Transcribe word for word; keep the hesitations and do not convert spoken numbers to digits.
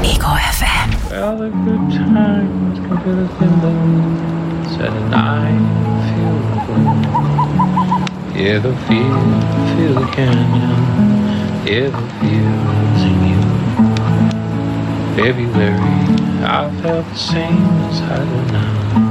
Ego F M. Well, the good times can feel the thing said and I feel the gloom. Yeah, the feel, feel the canyon. Yeah, the feel's in you. February, I felt the same as I do now.